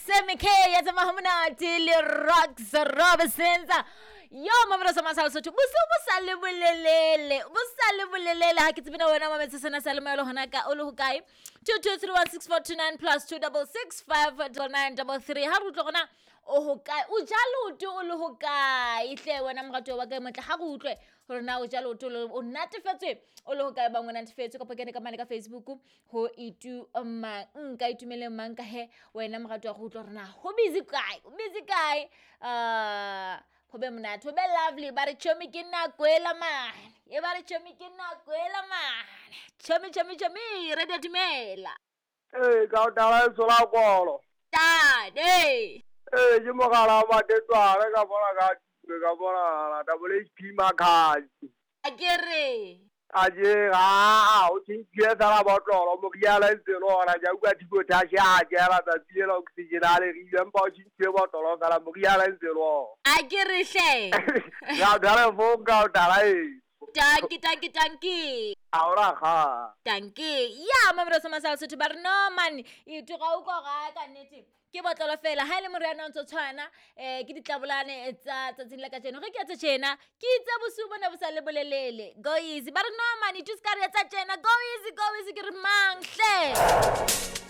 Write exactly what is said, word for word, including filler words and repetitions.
Sammy K ya tsa mahamonate le Rocks Robinson. Yo mamela sa masalo sotho busu busale bolelele busale bolelele ha ke tsebina wena mametsa sena sa le maelo hona ka o le ho kae two two three one six four two nine plus two six six five nine three three ha re tlo gona o ho kae o jaloto o le ho kae hle wena morato wa kae motla ha go utlwe hore na o jaloto o natefetswe o le ho kae bangwe natefetswe ka pakene ka mane ka Facebook ho itu ma nka itumele mang ka he wena morato wa go utlwe rena ho busy kae busy kae uh Hobe mnat, hobe lovely, bari chomi kina kwela man. Ye bari chomi kina kwela man. Chomi chomi chomi, ready to mail. Eh, ka tala sola kolo. Dad, eh. Eh, jimo kala ma te twa, re ka bona ka ka bona la double H P makhaji. Akere. Aje ga o tshintse tsala botlolo mo ya la tselo ona ja kwa tipo ta sha ja la ta tsela oxygen ale ri ya mpa tshintse botlolo kala mo ya la tselo. Akere hle. Ya dala fo ka dala e. Tanki tanki tanki. Ahora ha. Tanki. Ya mamelo sa masalo sotho ba re no man e tuga o go ga ka nete. Ke botlolo fela ha ile moriana o ntse tshwana eh ke ditlabolane tsa tsa tsile ka tseno ge ke tsa tsena ke itse bosu bona bo sa le bolelele go easy ba re no man it is ka re tsa tsena go easy go easy ke re mang hle